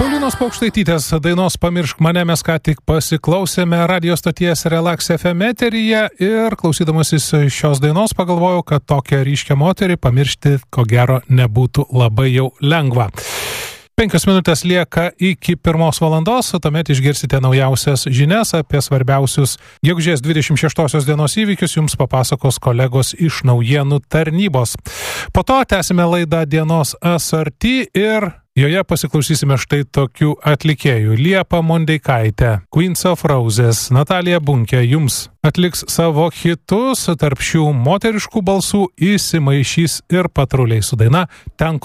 Paulinos Paukštaitytės dainos Pamiršk mane mes ką tik pasiklausėme radio stoties Relax FM eteryje ir klausydamasis šios dainos pagalvojau, kad tokią ryškią moterį pamiršti ko gero nebūtų labai jau lengva. 5 minutės lieka iki 1 valandos, tuomet išgirsite naujausias žinias apie svarbiausius gegužės 26 dienos įvykius, jums papasakos kolegos iš naujienų tarnybos. Po to tęsime laidą dienos SRT ir joje pasiklausysime štai tokių atlikėjų. Liepa Mondeikaitė, Queens of Roses, Natalija Bunkė jums atliks savo hitus, tarp šių moteriškų balsų įsimaišys ir Patruliai su daina Ten,